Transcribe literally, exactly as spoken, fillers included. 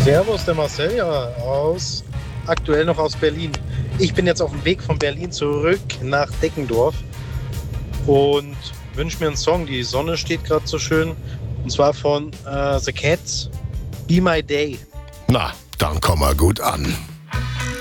Servus, der Marcel, ja, aus, aktuell noch aus Berlin. Ich bin jetzt auf dem Weg von Berlin zurück nach Deckendorf und wünsche mir einen Song. Die Sonne steht gerade so schön. Und zwar von äh, The Cats, Be My Day. Na, dann komm mal gut an.